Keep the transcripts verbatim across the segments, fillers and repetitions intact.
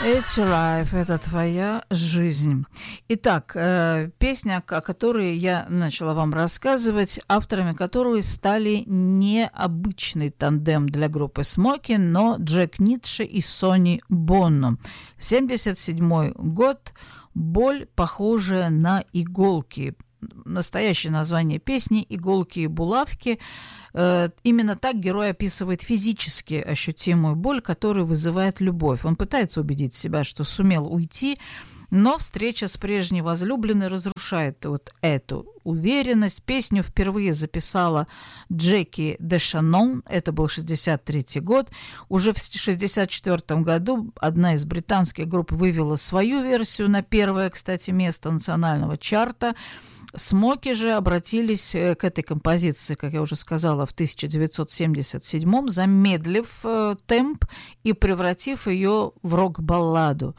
It's your life, это твоя жизнь. Итак, э, песня, о которой я начала вам рассказывать, авторами которой стали необычный тандем для группы Смоки, но Джек Ницше и Сонни Бонно. семьдесят седьмой год, «Боль, похожая на иголки». Настоящее название песни «Иголки и булавки». Э, именно так герой описывает физически ощутимую боль, которую вызывает любовь. Он пытается убедить себя, что сумел уйти, но встреча с прежней возлюбленной разрушает вот эту уверенность. Песню впервые записала Джеки Дешанон, это был шестьдесят третий год. Уже в шестьдесят четвёртом году одна из британских групп вывела свою версию на первое, кстати, место национального чарта. Смоки же обратились к этой композиции, как я уже сказала, в тысяча девятьсот семьдесят седьмом, замедлив э, темп и превратив ее в рок-балладу.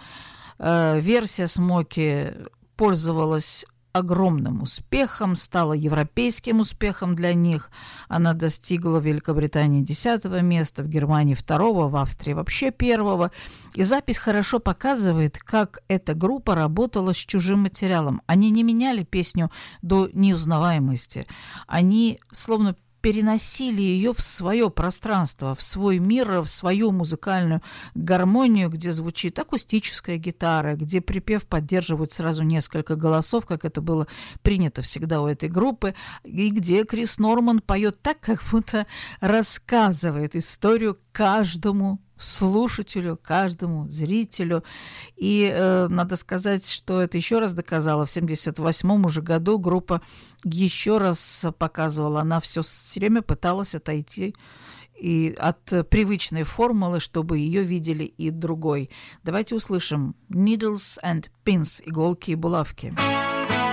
Э, версия Смоки пользовалась огромным успехом, стала европейским успехом для них. Она достигла в Великобритании десятого места, в Германии второго, в Австрии вообще первого. И запись хорошо показывает, как эта группа работала с чужим материалом. Они не меняли песню до неузнаваемости. Они словно переносили ее в свое пространство, в свой мир, в свою музыкальную гармонию, где звучит акустическая гитара, где припев поддерживают сразу несколько голосов, как это было принято всегда у этой группы, и где Крис Норман поет так, как будто рассказывает историю каждому слушателю, каждому зрителю. И э, надо сказать, что это еще раз доказало. В семьдесят восьмом уже году группа еще раз показывала. Она все время пыталась отойти и от привычной формулы, чтобы ее видели и другой. Давайте услышим «Needles and Pins» — «Иголки и булавки».